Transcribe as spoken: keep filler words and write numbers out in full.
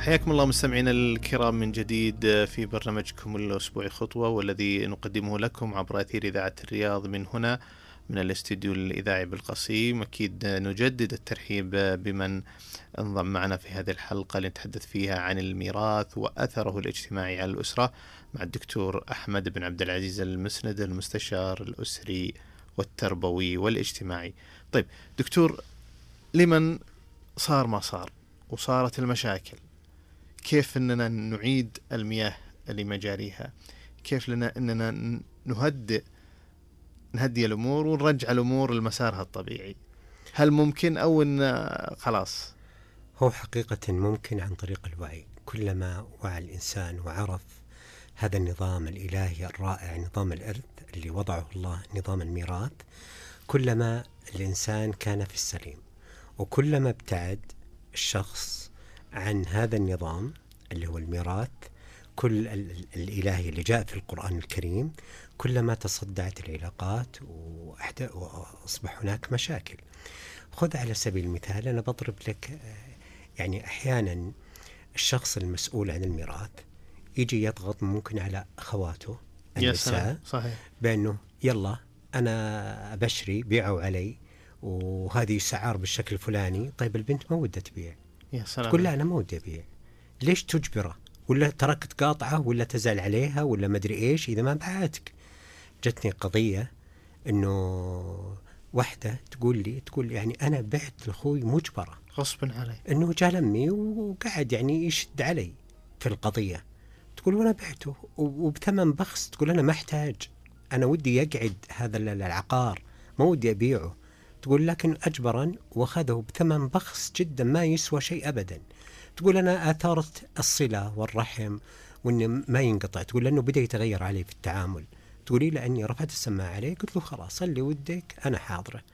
حياكم الله مستمعينا الكرام من جديد في برنامجكم الأسبوعي خطوة، والذي نقدمه لكم عبر أثير إذاعة الرياض من هنا من الاستديو الإذاعي بالقصيم. أكيد نجدد الترحيب بمن انضم معنا في هذه الحلقة لنتحدث فيها عن الميراث وأثره الاجتماعي على الأسرة مع الدكتور أحمد بن عبد العزيز المسند، المستشار الأسري والتربوي والاجتماعي. طيب دكتور، لمن صار ما صار وصارت المشاكل، كيف أننا نعيد المياه لمجاريها؟ كيف لنا أننا نهدئ نهدي الأمور ونرجع الأمور لمسارها الطبيعي؟ هل ممكن أو أن خلاص؟ هو حقيقة ممكن عن طريق الوعي. كلما وعى الإنسان وعرف هذا النظام الإلهي الرائع، نظام الإرث اللي وضعه الله، نظام الميراث، كلما الإنسان كان في السليم. وكلما ابتعد الشخص عن هذا النظام اللي هو الميراث كل الإلهي اللي جاء في القرآن الكريم، كلما تصدعت العلاقات وأصبح هناك مشاكل. خذ على سبيل المثال، أنا بضرب لك يعني أحيانا الشخص المسؤول عن الميراث يجي يضغط ممكن على أخواته النساء، صحيح، بأنه يلا أنا بشري بيعوا علي وهذه سعار بالشكل الفلاني. طيب البنت ما ودها تبيع، تقول لا أنا ما ودي أبيع، ليش تجبره؟ ولا ترك تقاطعه، ولا تزعل عليها، ولا ما أدري إيش إذا ما باعتك. جتني قضية إنه واحدة تقول لي تقول يعني أنا بعت لأخوي مجبرة غصبا علي، إنه جاء لمي وقعد يعني يشد علي في القضية. تقول وأنا بعته وبثمن بخس. تقول أنا ما أحتاج، أنا ودي يقعد هذا العقار ما ودي أبيعه. تقول لكن أجبرا وأخذه بثمن بخس جدا ما يسوى شيء أبدا. تقول أنا آثرت الصلة والرحم وإنه ما ينقطع. تقول لأنه بدأ يتغير علي في التعامل. تقولي لأني رفعت السماعة عليه قلت له خلاص اللي ودك أنا حاضرة.